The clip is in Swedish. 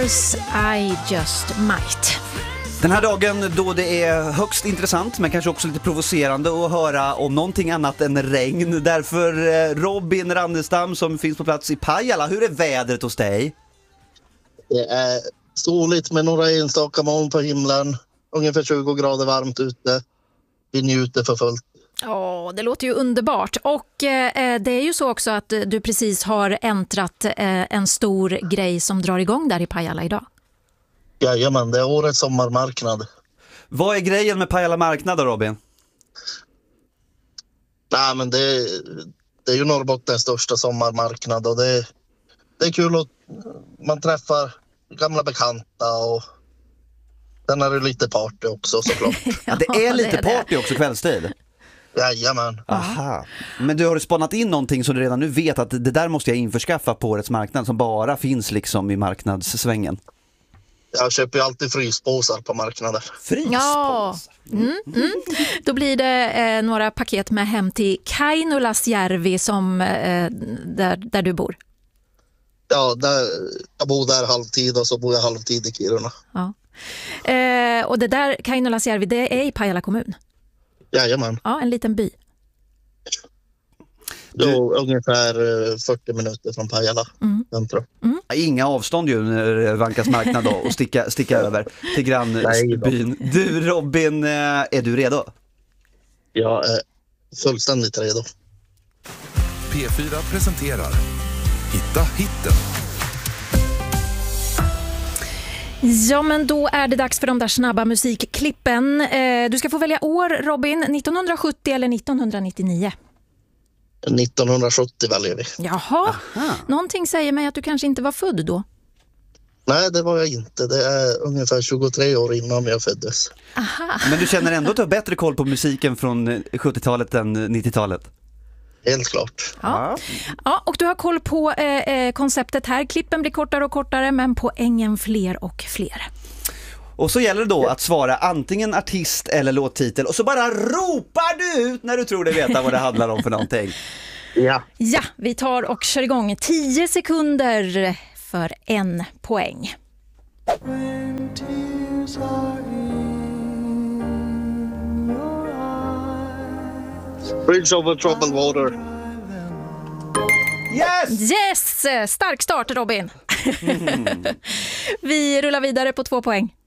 Fighters, I Just Might. Den här dagen då det är högst intressant men kanske också lite provocerande att höra om någonting annat än regn. Därför Robin Rannestam som finns på plats i Pajala, hur är vädret hos dig? Det är soligt med några enstaka moln på himlen. Ungefär 20 grader varmt ute. Vi njuter för fullt. Ja, det låter ju underbart. Och det är ju så också att du precis har äntrat en stor grej som drar igång där i Pajala idag. Jajamän, det är årets sommarmarknad. Vad är grejen med Pajala marknad då, Robin? Nej, men det är ju Norrbottens största sommarmarknad och det är kul att man träffar gamla bekanta och sen är det lite party också såklart. Ja, det är lite party också kvällstid. Jajamän. Aha. Men du har spannat in någonting som du redan nu vet att det där måste jag införskaffa på årets marknad som bara finns liksom i marknadssvängen. Jag köper ju alltid fryspåsar på marknaden. Fryspåsar? Ja. Då blir det några paket med hem till Kainulasjärvi som där du bor. Ja, jag bor där halvtid och så bor jag halvtid i Kiruna. Ja. Och det där Kainulasjärvi, det är i Pajala kommun. Jajamän. Ja, en liten by. Då ungefär 40 minuter från Pajala. Inga avstånd ju när det vankas marknad då och sticka över till grannbyn. Du Robin, är du redo? Jag är fullständigt redo. P4 presenterar Hitta hitten. Ja, men då är det dags för de där snabba musikklippen. Du ska få välja år, Robin. 1970 eller 1999? 1970 väljer vi. Jaha, någonting säger mig att du kanske inte var född då. Nej, det var jag inte. Det är ungefär 23 år innan jag föddes. Aha. Men du känner ändå att du har bättre koll på musiken från 70-talet än 90-talet? Helt klart. Ja, och du har koll på konceptet här. Klippen blir kortare och kortare men poängen fler och fler. Och så gäller det då att svara antingen artist eller låttitel och så bara ropar du ut när du tror dig veta vad det handlar om för någonting. Ja. Ja, vi tar och kör igång. 10 sekunder för 1 poäng. Bridge over troubled water. Yes! Stark start, Robin. Vi rullar vidare på 2 poäng.